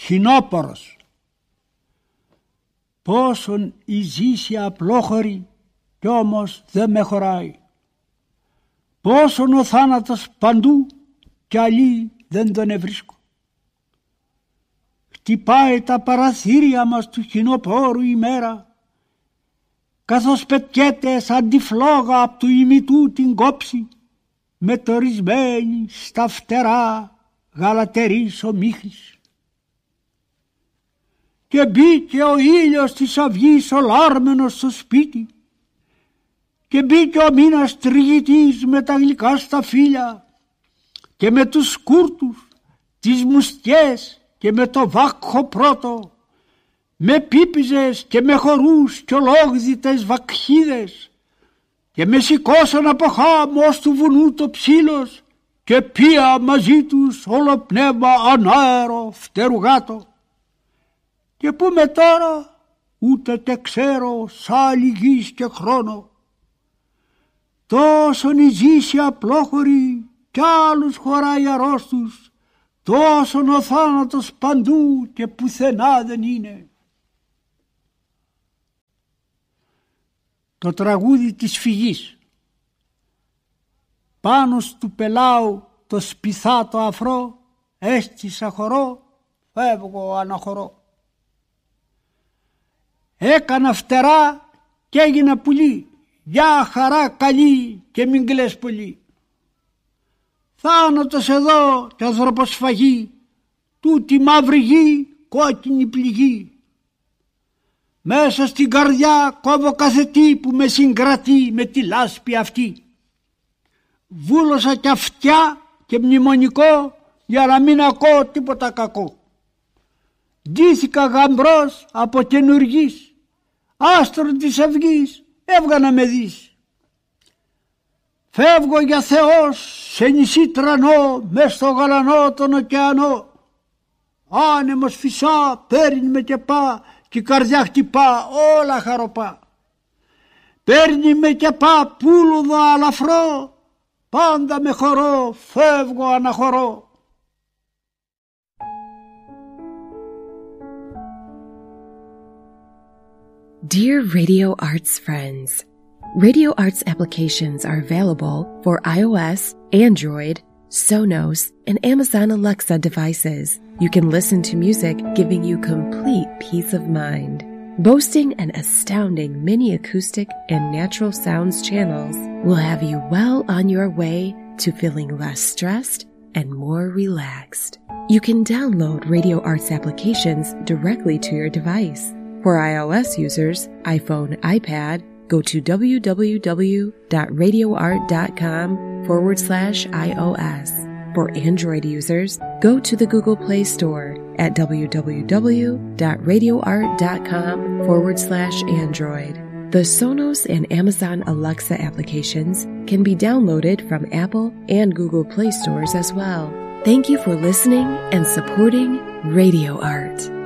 χινόπορος. Πόσον η ζήση απλόχωρη κι όμως δεν με χωράει. Πόσον ο θάνατος παντού κι αλλή δεν τον ευρίσκω. Χτυπάει τα παραθύρια μας του χινοπόρου η μέρα, καθώς πετιέται σαν τη φλόγα απ' του ημιτού την κόψη, μετορισμένη στα φτερά γαλατερής ομίχλης. Και μπήκε ο ήλιος της αυγής ολάρμενος στο σπίτι, και μπήκε ο μήνας τριγητής με τα γλυκά στα φύλλα και με τους σκούρτους, τις μουστιές και με το βάκχο πρώτο, με πίπιζες και με χορούς και ολόγδιτες βακχίδες, και με σηκώσαν από χάμω ως του βουνού το ψήλος και πία μαζί τους όλο πνεύμα ανάερο φτερουγάτο. Και που με τώρα ούτε τε ξέρω σ' άλλη γης και χρόνο. Τόσον η ζήση απλόχωρη κι άλλους χωράει αρρώστους, τόσον ο θάνατος παντού και πουθενά δεν είναι. Το τραγούδι της φυγής. Πάνω στου πελάου το σπιθάτο αφρό, έστησα χορό, φεύγω αναχωρώ. Έκανα φτερά και έγινα πουλί, για χαρά καλή και μην κλαις πολύ. Θάνατος εδώ κι ανθρωποσφαγή, τούτη μαύρη γη κόκκινη πληγή. Μέσα στην καρδιά κόβω κάθε τι που με συγκρατεί με τη λάσπη αυτή. Βούλωσα κι αυτιά και μνημονικό για να μην ακούω τίποτα κακό. Ντύθηκα γαμπρός από καινουργής, άστρον της αυγής έβγα να με δεις. Φεύγω για Θεός σε νησί τρανό, μες στο γαλανό τον ωκεανό. Άνεμος φυσά, παίρνει με και πά, κι η καρδιά χτυπά, όλα χαροπά. Παίρνει με και πά πουλουδα αλαφρό, πάντα με χορό, φεύγω αναχωρώ. Dear Radio Arts friends, Radio Arts applications are available for iOS, Android, Sonos, and Amazon Alexa devices. You can listen to music giving you complete peace of mind. Boasting an astounding mini acoustic and natural sounds channels will have you well on your way to feeling less stressed and more relaxed. You can download Radio Arts applications directly to your device. For iOS users, iPhone, iPad, go to www.radioart.com/iOS. For Android users, go to the Google Play Store at www.radioart.com/Android. The Sonos and Amazon Alexa applications can be downloaded from Apple and Google Play stores as well. Thank you for listening and supporting Radio Art.